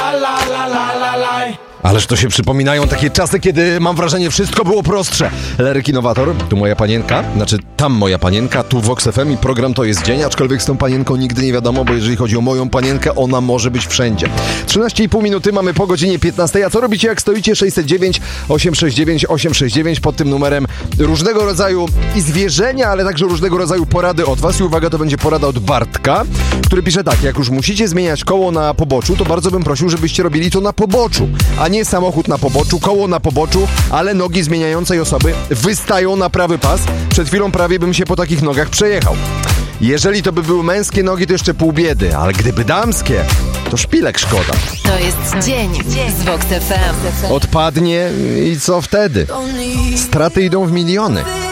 Ależ to się przypominają takie czasy, kiedy mam wrażenie wszystko było prostsze. Leryk Innowator, tu moja panienka, znaczy tam moja panienka, tu Vox FM i program To jest dzień, aczkolwiek z tą panienką nigdy nie wiadomo, bo jeżeli chodzi o moją panienkę, ona może być wszędzie. 13,5 minuty mamy po godzinie 15, a co robicie jak stoicie? 609 869 869 pod tym numerem różnego rodzaju i zwierzenia, ale także różnego rodzaju porady od was i uwaga, to będzie porada od Bartka, który pisze tak: jak już musicie zmieniać koło na poboczu, to bardzo bym prosił, żebyście robili to na poboczu, a nie samochód na poboczu, koło na poboczu, ale nogi zmieniającej osoby wystają na prawy pas. Przed chwilą prawie bym się po takich nogach przejechał. Jeżeli to by były męskie nogi, to jeszcze pół biedy, ale gdyby damskie, to szpilek szkoda. To jest dzień z Vox FM. Odpadnie i co wtedy? Straty idą w miliony.